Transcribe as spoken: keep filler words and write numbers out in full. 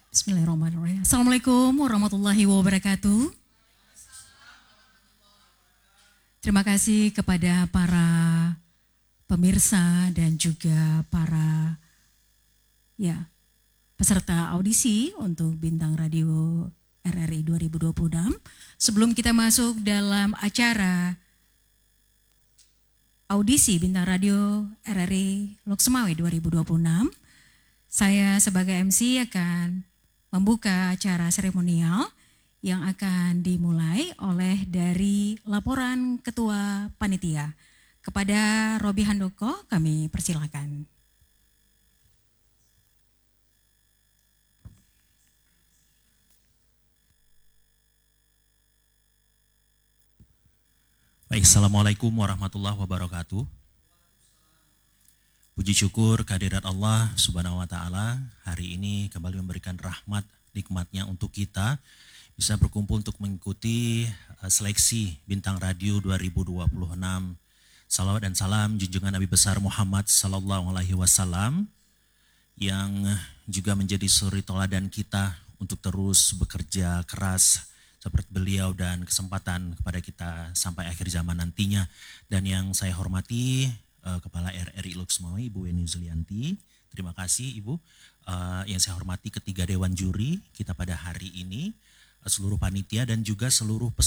Bismillahirrahmanirrahim. Assalamualaikum warahmatullahi wabarakatuh. Terima kasih kepada para pemirsa dan juga para ya peserta audisi untuk Bintang Radio R R I dua ribu dua puluh enam. Sebelum kita masuk dalam acara audisi Bintang Radio R R I Loksemawe dua ribu dua puluh enam, saya sebagai M C akan membuka acara seremonial yang akan dimulai oleh dari laporan Ketua Panitia. Kepada Robi Handoko kami persilakan. Baik, Assalamualaikum warahmatullahi wabarakatuh. Puji syukur kehadirat Allah Subhanahu wa Ta'ala hari ini kembali memberikan rahmat nikmatnya untuk kita bisa berkumpul untuk mengikuti seleksi Bintang Radio dua ribu dua puluh enam. Salawat dan salam junjungan Nabi besar Muhammad sallallahu alaihi wasallam yang juga menjadi suri toladan kita untuk terus bekerja keras seperti beliau dan kesempatan kepada kita sampai akhir zaman nantinya. Dan yang saya hormati uh, Kepala R R I Loksemawe Ibu Weni Zulianti, terima kasih Ibu. Uh, yang saya hormati ketiga Dewan Juri kita pada hari ini, uh, seluruh panitia dan juga seluruh peserta